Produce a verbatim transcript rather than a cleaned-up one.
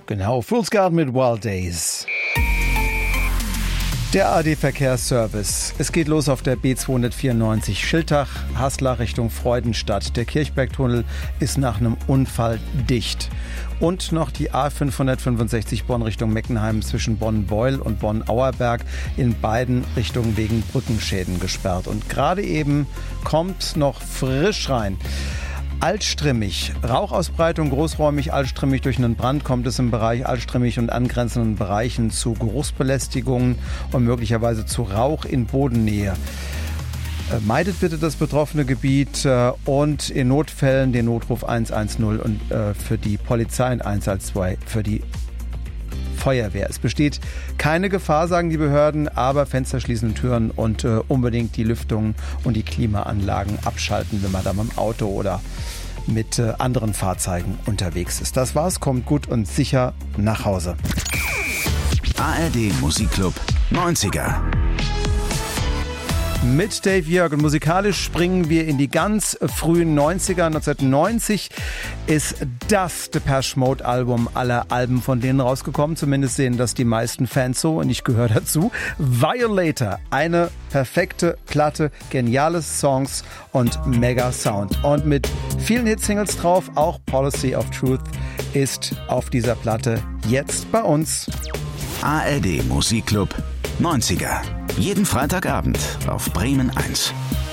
Genau, Fool's Garden mit Wild Days. Der A D-Verkehrsservice. Es geht los auf der B zweihundertvierundneunzig Schiltach, Haslach Richtung Freudenstadt. Der Kirchbergtunnel ist nach einem Unfall dicht. Und noch die A fünfhundertfünfundsechzig Bonn Richtung Meckenheim zwischen Bonn-Beul und Bonn-Auerberg in beiden Richtungen wegen Brückenschäden gesperrt. Und gerade eben kommt noch frisch rein. Altstrimmig, Rauchausbreitung großräumig, altstrimmig durch einen Brand kommt es im Bereich altstrimmig und angrenzenden Bereichen zu Geruchsbelästigungen und möglicherweise zu Rauch in Bodennähe. Meidet bitte das betroffene Gebiet äh, und in Notfällen den Notruf eins eins null und äh, für die Polizei und eins eins zwei für die Feuerwehr. Es besteht keine Gefahr, sagen die Behörden, aber Fenster schließen, Türen und äh, unbedingt die Lüftungen und die Klimaanlagen abschalten, wenn man da mit dem Auto oder mit äh, anderen Fahrzeugen unterwegs ist. Das war's, kommt gut und sicher nach Hause. A R D Musikclub neunziger. Mit Dave Jörg und musikalisch springen wir in die ganz frühen neunziger. neunzehnhundertneunzig ist das Depeche Mode Album aller Alben von denen rausgekommen. Zumindest sehen das die meisten Fans so und ich gehöre dazu. Violator, eine perfekte Platte, geniale Songs und mega Sound. Und mit vielen Hitsingles drauf, auch Policy of Truth ist auf dieser Platte jetzt bei uns. A R D Musikclub neunziger. Jeden Freitagabend auf Bremen eins.